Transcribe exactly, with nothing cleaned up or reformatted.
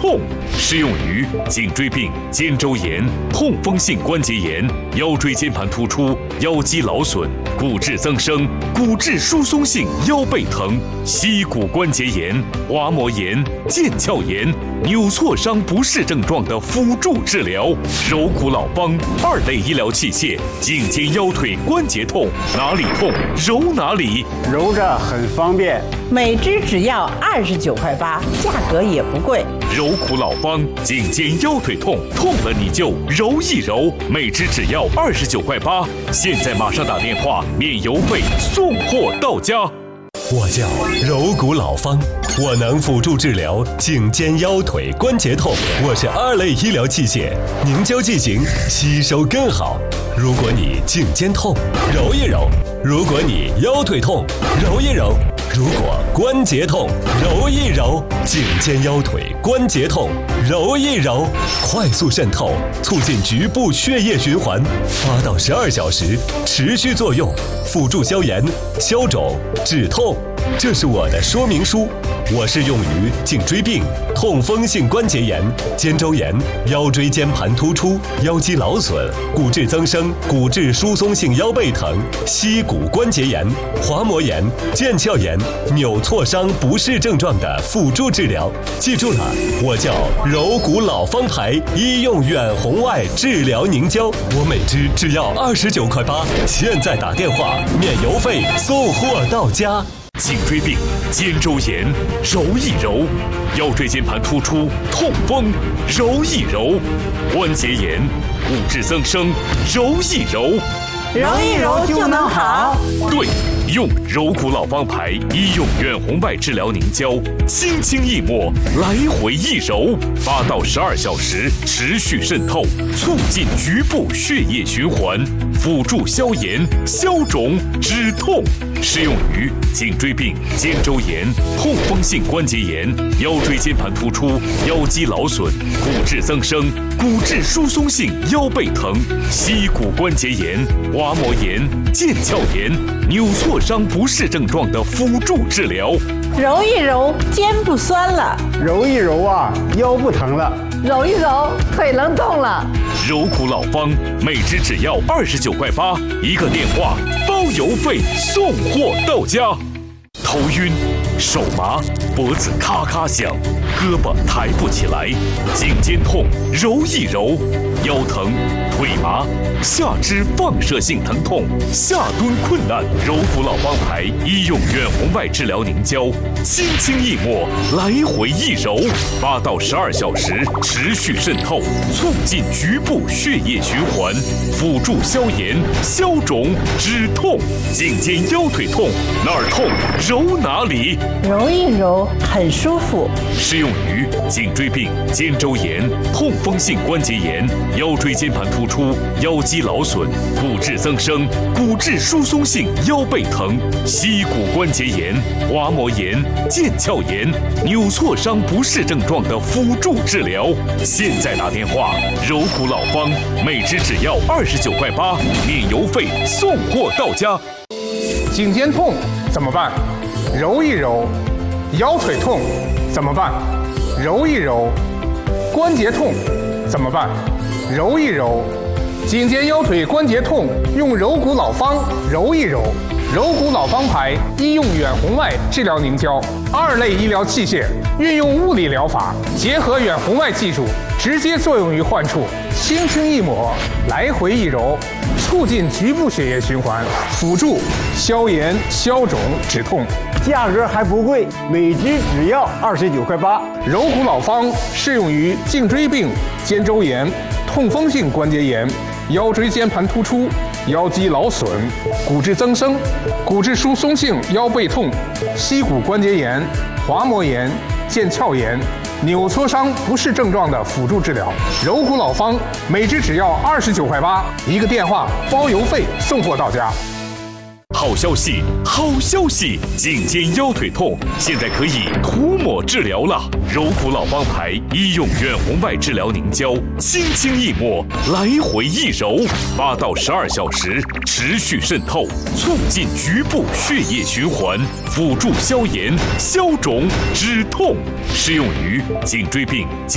痛，适用于颈椎病、肩周炎、痛风性关节炎、腰椎间盘突出、腰肌劳损、骨质增生、骨质疏松性腰背疼、膝骨关节炎、滑膜炎、腱鞘炎、扭挫伤不适症状的辅助治疗。柔骨老帮二类医疗器械，颈肩腰腿关节痛，哪里痛揉哪里， 揉着很方便。 每支只要二十九块八，价格也不贵。 柔骨老帮，颈肩腰腿痛，痛了你就揉一揉，每支只要二十九块八。现在马上打电话，免邮费，送货到家。 我叫柔骨老方，我能辅助治疗颈肩腰腿关节痛。我是二类医疗器械，凝胶剂型，吸收更好。如果你颈肩痛，揉一揉；如果你腰腿痛，揉一揉；如果关节痛，揉一揉。颈肩腰腿关节痛，揉一揉，快速渗透，促进局部血液循环，八到十二小时持续作用，辅助消炎、消肿、止痛。这是我的说明书。我是用于颈椎病、痛风性关节炎、肩周炎、腰椎间盘突出、腰肌劳损、骨质增生、骨质疏松性腰背疼、膝骨关节炎、滑膜炎、腱鞘炎、扭挫伤不适症状的辅助治疗。记住了，我叫柔骨老方牌医用远红外治疗凝胶，我每支只要二十九块八，现在打电话免邮费，送货到家。 颈椎病、肩周炎，揉一揉；腰椎间盘突出、痛风，揉一揉；关节炎、骨质增生，揉一揉。 揉一揉就能好。 对，用柔骨老帮牌医用远红外治疗凝胶，轻轻一抹，来回一揉，八到十二小时持续渗透，促进局部血液循环，辅助消炎、消肿、止痛。适用于颈椎病、肩周炎、痛风性关节炎、腰椎间盘突出、腰肌劳损、骨质增生、骨质疏松性腰背疼、膝骨关节炎、滑膜炎、腱鞘炎、扭挫伤不适症状的辅助治疗。 揉一揉，肩不酸了； 揉一揉啊，腰不疼了； 揉一揉，腿能动了。 柔骨老方，每支只要二十九块八，一个电话包邮费，送货到家。头晕、手麻、脖子咔咔响、胳膊抬不起来、颈肩痛，揉一揉；腰疼、腿麻、下肢放射性疼痛、下蹲困难。柔骨老帮牌医用远红外治疗凝胶，轻轻一抹，来回一揉，八到十二小时持续渗透，促进局部血液循环，辅助消炎、消肿、止痛。颈肩腰腿痛，哪儿痛揉哪里， 揉一揉很舒服。 适用于颈椎病、肩周炎、痛风性关节炎、腰椎间盘突出、腰肌劳损、骨质增生、骨质疏松性腰背疼、膝骨关节炎、滑膜炎、腱鞘炎、扭挫伤不适症状的辅助治疗。现在打电话，柔骨老帮，每支只要二十九块八，免邮费，送货到家。 颈肩痛怎么办？揉一揉。腰腿痛怎么办？揉一揉。关节痛怎么办？揉一揉。颈肩腰腿关节痛，用柔骨老方揉一揉。柔骨老方牌医用远红外治疗凝胶，二类医疗器械，运用物理疗法，结合远红外技术，直接作用于患处，轻轻一抹，来回一揉，促进局部血液循环，辅助消炎、消肿、止痛。 价格还不贵，每支只要二十九块八。 柔骨老方适用于颈椎病、肩周炎、痛风性关节炎、腰椎间盘突出、腰肌劳损、骨质增生、骨质疏松性腰背痛、膝骨关节炎、滑膜炎、腱鞘炎、扭挫伤不适症状的辅助治疗。柔骨老方每支只要二十九块八，一个电话包邮费，送货到家。 好消息，好消息！颈肩腰腿痛现在可以涂抹治疗了。柔骨老帮牌医用远红外治疗凝胶，轻轻一抹，来回一揉，八到十二小时持续渗透，促进局部血液循环，辅助消炎、消肿、止痛。适用于颈椎病。